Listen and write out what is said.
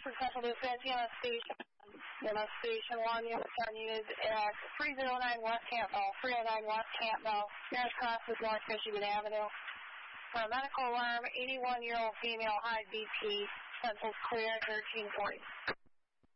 for Central Dispatch, EMS Station 1, unit 10 units at 309 West Campbell, 309 West Campbell, nearest cross is North Michigan Avenue. Medical alarm, 81-year-old female, high BP, Central's clear, 1340.